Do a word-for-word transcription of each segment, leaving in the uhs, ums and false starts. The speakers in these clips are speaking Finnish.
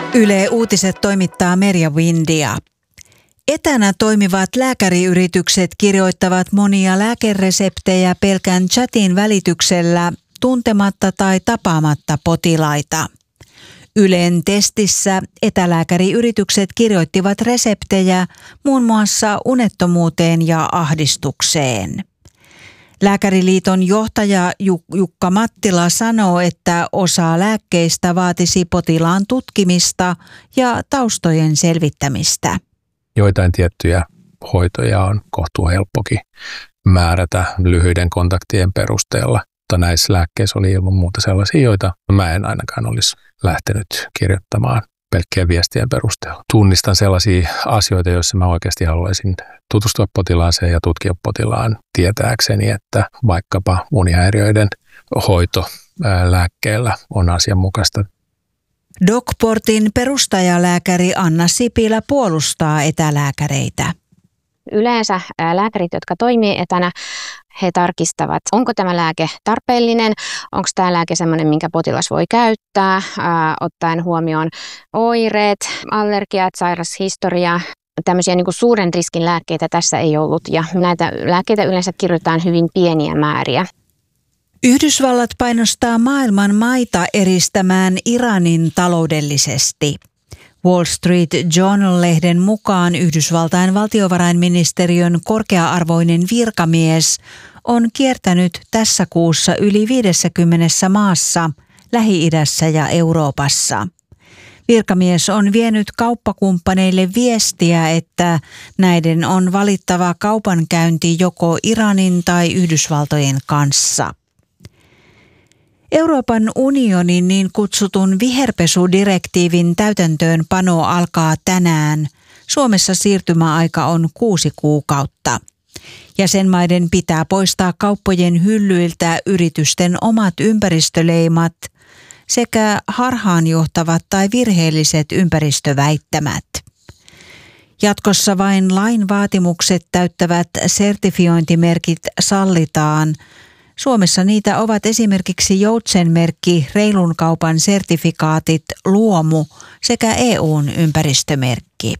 Yle Uutiset toimittaa Merja Windia. Etänä toimivat lääkäriyritykset kirjoittavat monia lääkereseptejä pelkän chatin välityksellä tuntematta tai tapaamatta potilaita. Ylen testissä etälääkäriyritykset kirjoittivat reseptejä muun muassa unettomuuteen ja ahdistukseen. Lääkäriliiton johtaja Jukka Mattila sanoo, että osa lääkkeistä vaatisi potilaan tutkimista ja taustojen selvittämistä. Joitain tiettyjä hoitoja on kohtuu helppokin määrätä lyhyiden kontaktien perusteella, mutta näissä lääkkeissä oli ilman muuta sellaisia, joita mä en ainakaan olisi lähtenyt kirjoittamaan pelkkien viestien perusteella. Tunnistan sellaisia asioita, joissa mä oikeasti haluaisin tutustua potilaaseen ja tutkia potilaan tietääkseni, että vaikkapa unihäiriöiden hoito ää, lääkkeellä on asianmukaista. DocPortin perustajalääkäri Anna Sipilä puolustaa etälääkäreitä. Yleensä lääkärit, jotka toimii etänä, he tarkistavat, onko tämä lääke tarpeellinen, onko tämä lääke sellainen, minkä potilas voi käyttää, ää, ottaen huomioon oireet, allergiat, sairashistoria. Tämmöisiä niin kuin suuren riskin lääkkeitä tässä ei ollut ja näitä lääkkeitä yleensä kirjoitetaan hyvin pieniä määriä. Yhdysvallat painostaa maailman maita eristämään Iranin taloudellisesti. Wall Street Journal-lehden mukaan Yhdysvaltain valtiovarainministeriön korkea-arvoinen virkamies on kiertänyt tässä kuussa yli viidessäkymmenessä maassa Lähi-idässä ja Euroopassa. Virkamies on vienyt kauppakumppaneille viestiä, että näiden on valittava kaupankäynti joko Iranin tai Yhdysvaltojen kanssa. Euroopan unionin niin kutsutun viherpesudirektiivin täytäntöönpano alkaa tänään. Suomessa siirtymäaika on kuusi kuukautta. Jäsenmaiden pitää poistaa kauppojen hyllyiltä yritysten omat ympäristöleimat sekä harhaanjohtavat tai virheelliset ympäristöväittämät. Jatkossa vain lain vaatimukset täyttävät sertifiointimerkit sallitaan. Suomessa niitä ovat esimerkiksi Joutsenmerkki, reilun kaupan sertifikaatit, luomu sekä E U:n ympäristömerkki.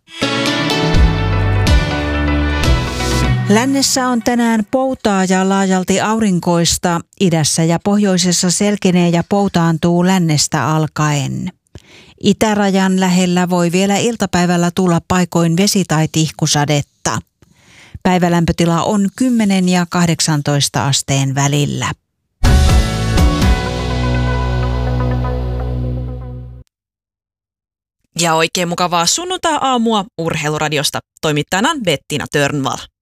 Lännessä on tänään poutaa ja laajalti aurinkoista. Idässä ja pohjoisessa selkenee ja poutaantuu lännestä alkaen. Itärajan lähellä voi vielä iltapäivällä tulla paikoin vesi- tai tihkusadetta. Päivälämpötila on kymmenen ja kahdeksantoista asteen välillä. Ja oikein mukavaa sunnuntai-aamua Urheiluradiosta. Toimittajana Bettina Törnvall.